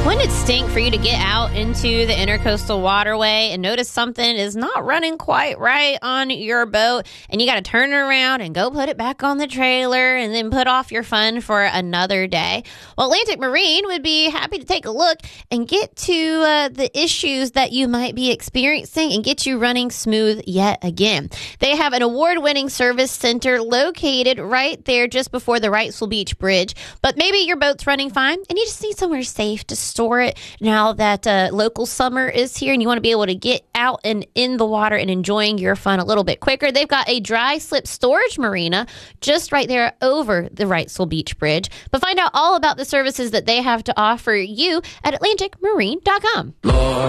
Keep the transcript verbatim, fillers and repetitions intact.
Wouldn't it stink for you to get out into the Intercoastal Waterway and notice something is not running quite right on your boat, and you got to turn it around and go put it back on the trailer and then put off your fun for another day? Well, Atlantic Marine would be happy to take a look and get to uh, the issues that you might be experiencing and get you running smooth yet again. They have an award-winning service center located right there just before the Wrightsville Beach Bridge, but maybe your boat's running fine and you just need somewhere safe to store it now that uh, local summer is here and you want to be able to get out and in the water and enjoying your fun a little bit quicker. They've got a dry slip storage marina just right there over the Wrightsville Beach Bridge. But find out all about the services that they have to offer you at atlantic marine dot com. Lord.